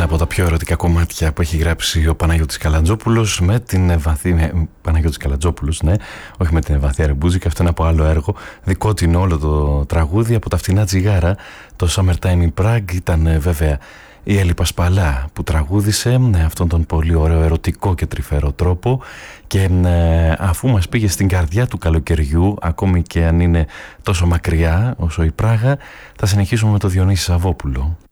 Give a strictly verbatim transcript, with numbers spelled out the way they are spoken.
Ένα από τα πιο ερωτικά κομμάτια που έχει γράψει ο Παναγιώτης Καλατζόπουλος με την Ευαθία. Παναγιώτης Καλατζόπουλος, ναι, όχι με την Ευαθία Ρεμπούζη, αυτό είναι από άλλο έργο. Δικό του είναι όλο το τραγούδι από τα φτηνά τσιγάρα. Το Summertime in Prague ήταν βέβαια η Έλλη Πασπαλά που τραγούδισε με αυτόν τον πολύ ωραίο ερωτικό και τρυφερό τρόπο, και ε, αφού μας πήγε στην καρδιά του καλοκαιριού, ακόμη και αν είναι τόσο μακριά όσο η Πράγα, θα συνεχίσουμε με τον Διονύση Σαββόπουλο.